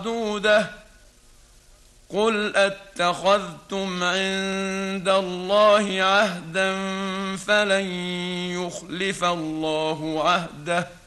معدودة قل أتخذتم عند الله عهدا فلن يخلف الله عهده